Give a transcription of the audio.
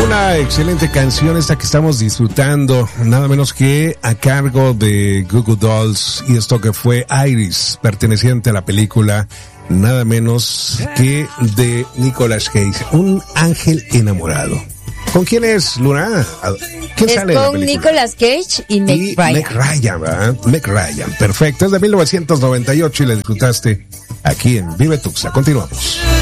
Una excelente canción esta que estamos disfrutando, nada menos que a cargo de Goo Goo Dolls, y esto que fue Iris, perteneciente a la película nada menos que de Nicolas Cage, un ángel enamorado. ¿Con quién es, Luna? ¿Quién sale en la película? Con Nicolas Cage y Meg Ryan. Meg Ryan, ¿verdad? Meg Ryan, perfecto. Es de 1998 y la disfrutaste aquí en Vive Tuxtla. Continuamos.